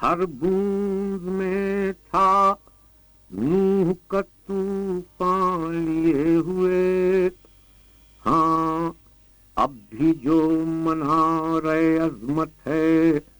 हर बूंद में था नूह का तूफान लिए हुए। हाँ, अब भी जो मना रहे अजमत है